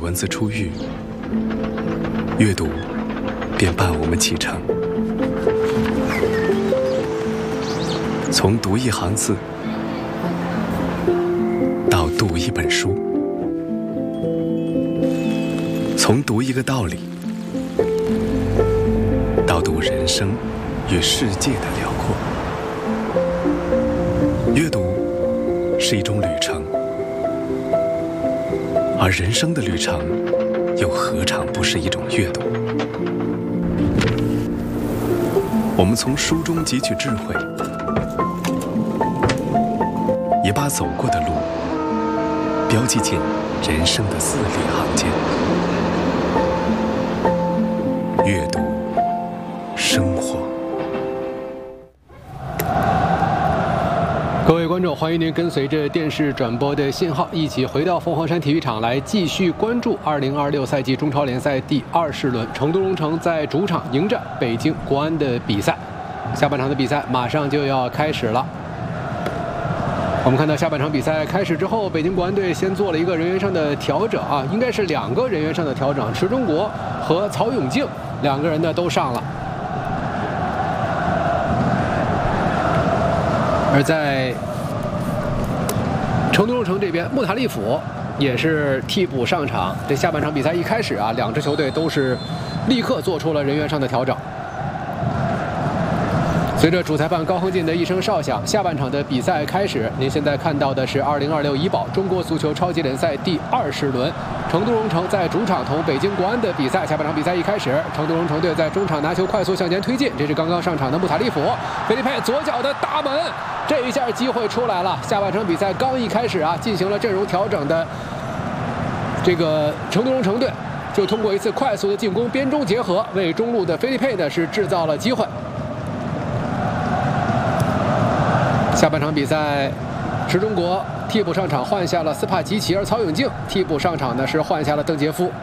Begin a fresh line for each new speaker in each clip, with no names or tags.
文字出狱，阅读便伴我们启程。从读一行字，到读一本书；从读一个道理，到读人生与世界的辽阔。阅读是一种旅程，而人生的旅程又何尝不是一种阅读？我们从书中汲取智慧，也把走过的路标记进人生的字里行间。阅读生活。
各位观众，欢迎您跟随着电视转播的信号，一起回到凤凰山体育场来继续关注2026赛季中超联赛第20轮，成都蓉城在主场迎战北京国安的比赛。下半场的比赛马上就要开始了。我们看到下半场比赛开始之后，北京国安队先做了一个人员上的调整啊，应该是2个人员上的调整，池忠国和曹永静2个人呢都上了。而在成都蓉城这边，穆塔利甫也是替补上场。这下半场比赛一开始啊，2支球队都是立刻做出了人员上的调整。随着主裁判高亨进的一声哨响，下半场的比赛开始。您现在看到的是2026怡保中国足球超级联赛第20轮，成都蓉城在主场同北京国安的比赛。下半场比赛一开始，成都蓉城队在中场拿球快速向前推进，这是刚刚上场的穆塔利甫，菲利佩左脚的大门，这一下机会出来了。下半场比赛刚一开始啊，进行了阵容调整的这个成都蓉城队，就通过一次快速的进攻，边中结合，为中路的菲利佩呢是制造了机会。下半场比赛，池忠国替补上场换下了斯帕齐奇，而曹永静替补上场呢是换下了邓杰夫。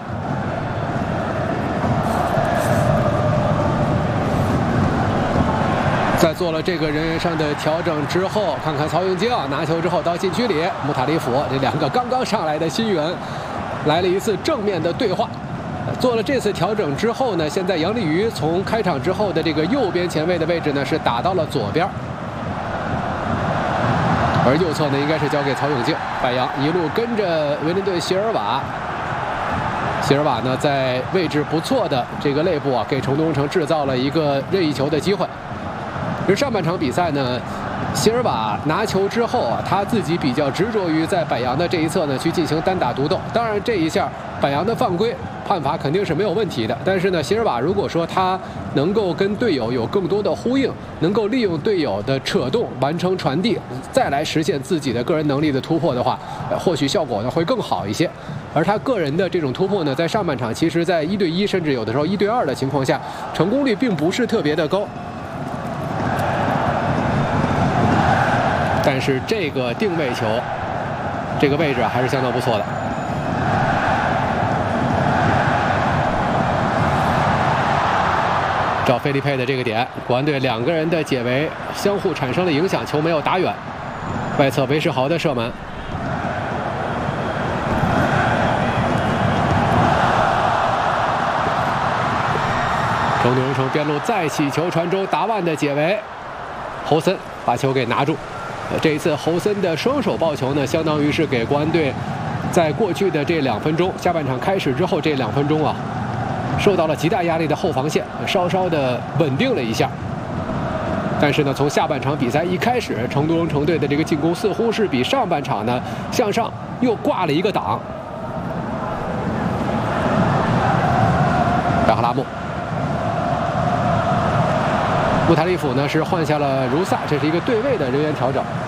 在做了这个人员上的调整之后，看看曹永静拿球之后到禁区里，穆塔利甫这2个刚刚上来的新援来了一次正面的对话。做了这次调整之后呢，现在杨立瑜从开场之后的这个右边前卫的位置呢是打到了左边。而右侧呢，应该是交给曹永静。柏杨一路跟着维林队席尔瓦，席尔瓦呢在位置不错的这个肋部啊，给成都蓉城制造了一个任意球的机会。而上半场比赛呢，席尔瓦拿球之后啊，他自己比较执着于在柏杨的这一侧呢去进行单打独斗。当然这一下柏杨的犯规判罚肯定是没有问题的，但是呢，席尔瓦如果说他能够跟队友有更多的呼应，能够利用队友的扯动完成传递，再来实现自己的个人能力的突破的话，或许效果呢会更好一些。而他个人的这种突破呢，在上半场其实在1对1甚至有的时候1对2的情况下，成功率并不是特别的高。但是这个定位球，这个位置还是相当不错的。照菲利佩的这个点，国安队2个人的解围相互产生了影响，球没有打远。外侧韦世豪的射门，成都蓉城边路再起球传中，达万的解围，侯森把球给拿住。这一次侯森的双手抱球呢，相当于是给国安队在过去的这2分钟，下半场开始之后这2分钟啊，受到了极大压力的后防线稍稍的稳定了一下。但是呢，从下半场比赛一开始，成都蓉城队的这个进攻似乎是比上半场呢向上又挂了一个档。扎哈拉木，穆塔利甫呢是换下了茹萨，这是一个对位的人员调整。